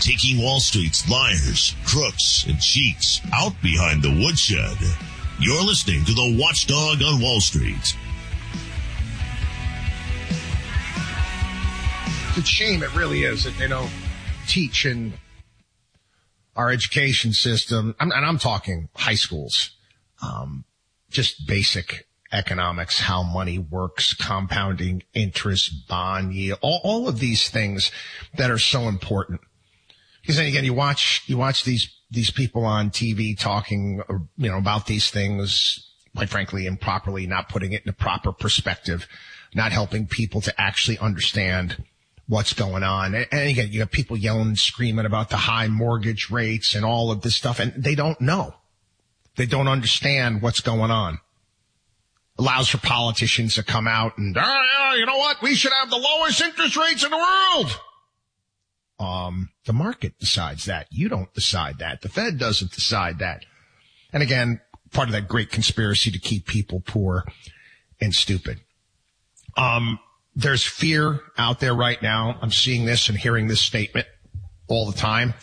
taking Wall Street's liars, crooks, and cheats out behind the woodshed. You're listening to the Watchdog on Wall Street. It's a shame, it really is, that they don't teach in our education system, and I'm talking high schools, just basic economics, how money works, compounding interest, bond yield, all of these things that are so important. Because then again, you watch these people on TV talking, about these things, quite frankly, improperly, not putting it in a proper perspective, not helping people to actually understand what's going on. And again, you have people yelling and screaming about the high mortgage rates and all of this stuff, and they don't know. They don't understand what's going on. Allows for politicians to come out and, you know what? We should have the lowest interest rates in the world. The market decides that. You don't decide that. The Fed doesn't decide that. And again, part of that great conspiracy to keep people poor and stupid. There's fear out there right now. I'm seeing this and hearing this statement all the time.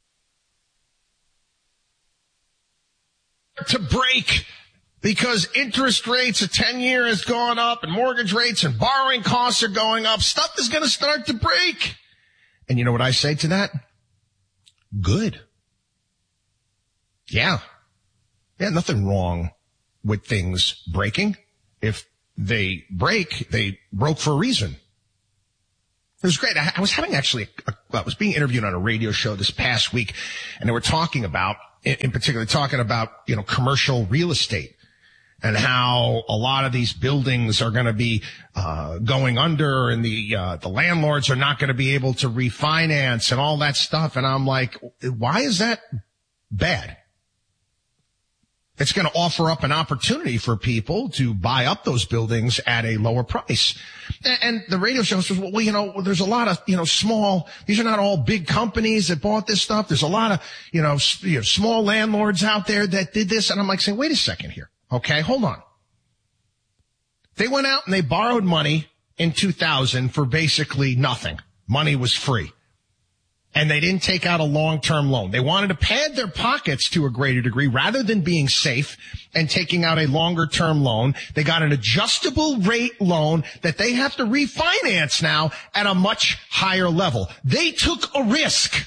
To break because interest rates, a 10-year has gone up and mortgage rates and borrowing costs are going up. Stuff is going to start to break. And you know what I say to that? Good. Yeah. Yeah, nothing wrong with things breaking. If they break, they broke for a reason. It was great. I was having actually, I was being interviewed on a radio show this past week, and they were talking about, in particular, commercial real estate and how a lot of these buildings are going to be going under, and the landlords are not going to be able to refinance and all that stuff. And I'm like, why is that bad? It's going to offer up an opportunity for people to buy up those buildings at a lower price. And the radio show says, well, there's a lot of, small, these are not all big companies that bought this stuff. There's a lot of, small landlords out there that did this. And I'm like saying, wait a second here. Okay, hold on. They went out and they borrowed money in 2000 for basically nothing. Money was free. And they didn't take out a long-term loan. They wanted to pad their pockets to a greater degree rather than being safe and taking out a longer-term loan. They got an adjustable rate loan that they have to refinance now at a much higher level. They took a risk.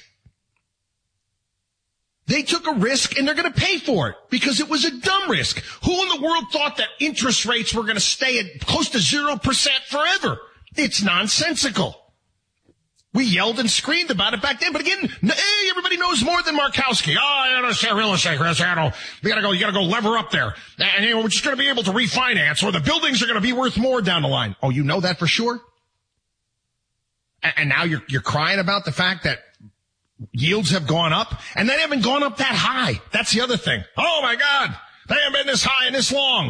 They took a risk, and they're going to pay for it because it was a dumb risk. Who in the world thought that interest rates were going to stay at close to 0% forever? It's nonsensical. We yelled and screamed about it back then, but again, hey, everybody knows more than Markowski. Real estate, you gotta go lever up there. And we're just gonna be able to refinance, or the buildings are gonna be worth more down the line. Oh, you know that for sure? And now you're crying about the fact that yields have gone up, and they haven't gone up that high. That's the other thing. Oh my God, they haven't been this high and this long.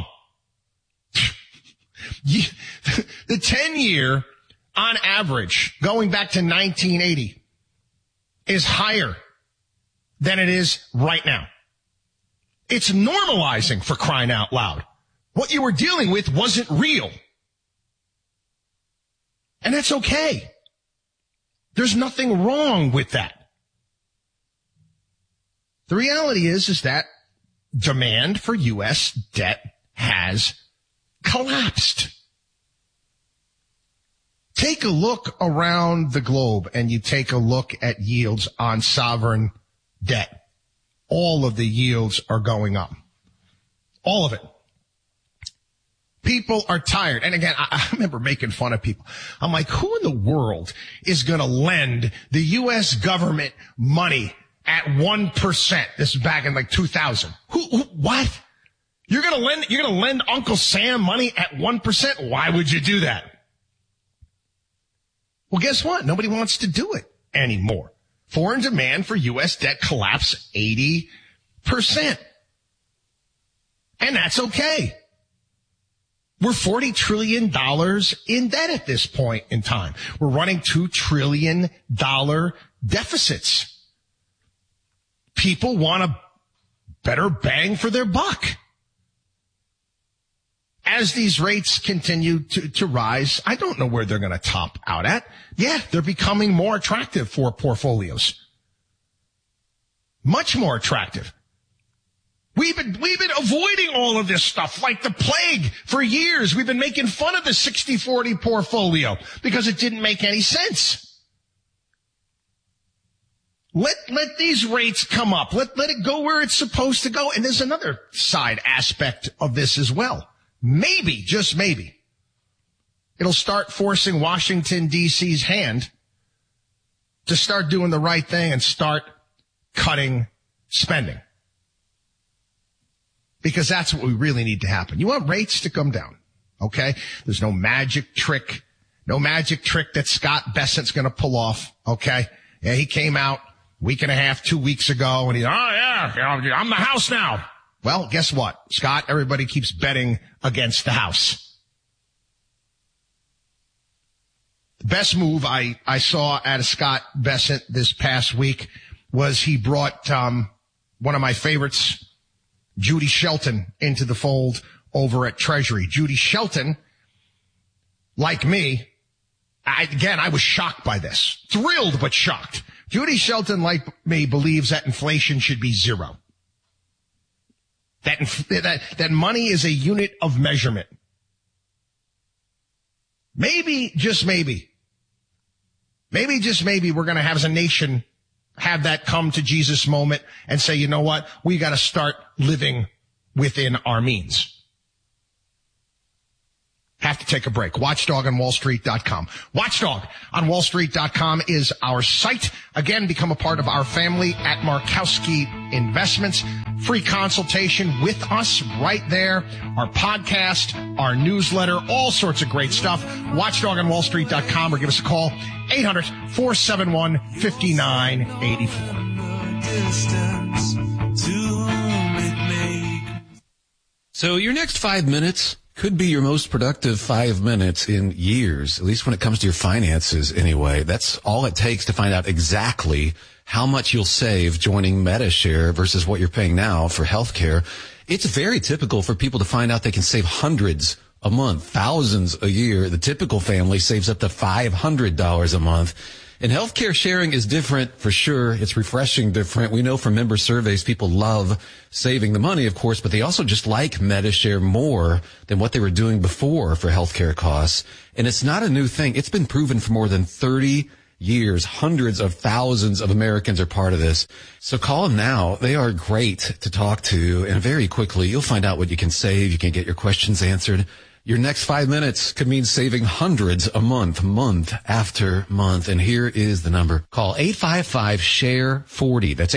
The 10-year, on average, going back to 1980, is higher than it is right now. It's normalizing, for crying out loud. What you were dealing with wasn't real. And that's okay. There's nothing wrong with that. The reality is that demand for U.S. debt has collapsed. Take a look around the globe and you take a look at yields on sovereign debt. All of the yields are going up. All of it. People are tired. And again, I remember making fun of people. I'm like, who in the world is going to lend the U.S. government money at 1%? This is back in like 2000. What? You're going to lend Uncle Sam money at 1%? Why would you do that? Well, guess what? Nobody wants to do it anymore. Foreign demand for U.S. debt collapsed 80%. And that's okay. We're $40 trillion in debt at this point in time. We're running $2 trillion deficits. People want a better bang for their buck. As these rates continue to rise, I don't know where they're going to top out at. Yeah, they're becoming more attractive for portfolios. Much more attractive. We've been avoiding all of this stuff like the plague for years. We've been making fun of the 60-40 portfolio because it didn't make any sense. Let these rates come up. Let it go where it's supposed to go. And there's another side aspect of this as well. Maybe, just maybe, it'll start forcing Washington, D.C.'s hand to start doing the right thing and start cutting spending. Because that's what we really need to happen. You want rates to come down, okay? There's no magic trick that Scott Bessent's going to pull off, okay? Yeah, he came out a week and a half, 2 weeks ago, and he's, I'm the House now. Well, guess what, Scott? Everybody keeps betting against the House. The best move I saw out of Scott Bessent this past week was he brought one of my favorites, Judy Shelton, into the fold over at Treasury. Judy Shelton, like me, I was shocked by this. Thrilled, but shocked. Judy Shelton, like me, believes that inflation should be zero. That money is a unit of measurement. Maybe, just maybe, we're going to have as a nation have that come to Jesus moment and say, you know what? We got to start living within our means. Have to take a break. WatchdogOnWallStreet.com. WatchdogOnWallStreet.com is our site. Again, become a part of our family at Markowski Investments. Free consultation with us right there. Our podcast, our newsletter, all sorts of great stuff. WatchdogOnWallStreet.com or give us a call. 800-471-5984. So your next 5 minutes could be your most productive 5 minutes in years, at least when it comes to your finances anyway. That's all it takes to find out exactly how much you'll save joining Medi-Share versus what you're paying now for healthcare. It's very typical for people to find out they can save hundreds a month, thousands a year. The typical family saves up to $500 a month. And healthcare sharing is different for sure. It's refreshing different. We know from member surveys, people love saving the money, of course, but they also just like Medi-Share more than what they were doing before for healthcare costs. And it's not a new thing. It's been proven for more than 30 years. Hundreds of thousands of Americans are part of this. So call them now. They are great to talk to. And very quickly, you'll find out what you can save. You can get your questions answered. Your next 5 minutes could mean saving hundreds a month, month after month. And here is the number. Call 855-SHARE-40. That's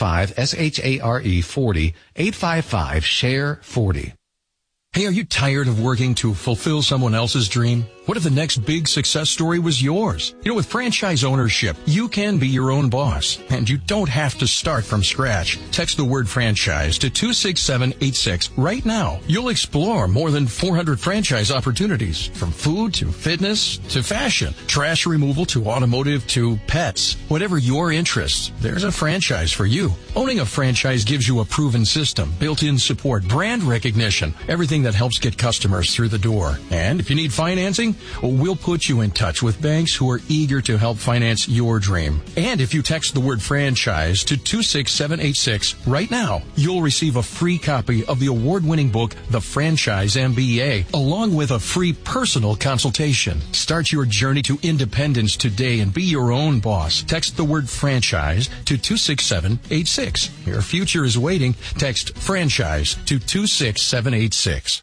855-SHARE-40. 855-SHARE-40. Hey, are you tired of working to fulfill someone else's dream? What if the next big success story was yours? You know, with franchise ownership, you can be your own boss, and you don't have to start from scratch. Text the word franchise to 26786 right now. You'll explore more than 400 franchise opportunities, from food to fitness to fashion, trash removal to automotive to pets. Whatever your interests, there's a franchise for you. Owning a franchise gives you a proven system, built-in support, brand recognition, everything that helps get customers through the door. And if you need financing, we'll put you in touch with banks who are eager to help finance your dream. And if you text the word franchise to 26786 right now, you'll receive a free copy of the award-winning book, The Franchise MBA, along with a free personal consultation. Start your journey to independence today and be your own boss. Text the word franchise to 26786. Your future is waiting. Text franchise to 26786.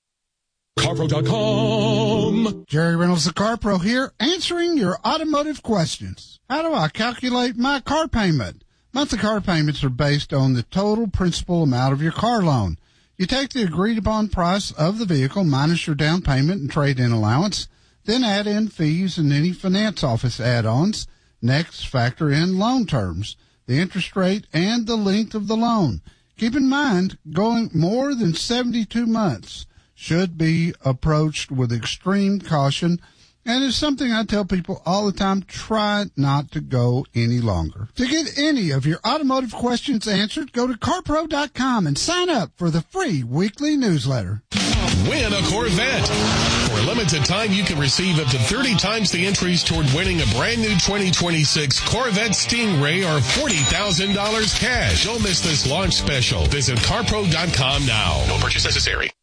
CarPro.com. Jerry Reynolds, the CarPro here, answering your automotive questions. How do I calculate my car payment? Monthly car payments are based on the total principal amount of your car loan. You take the agreed-upon price of the vehicle minus your down payment and trade-in allowance, then add in fees and any finance office add-ons. Next, factor in loan terms, the interest rate, and the length of the loan. Keep in mind, going more than 72 months should be approached with extreme caution, and it's something I tell people all the time, try not to go any longer. To get any of your automotive questions answered, go to CarPro.com and sign up for the free weekly newsletter. Win a Corvette. For a limited time, you can receive up to 30 times the entries toward winning a brand new 2026 Corvette Stingray or $40,000 cash. Don't miss this launch special. Visit carpro.com now. No purchase necessary.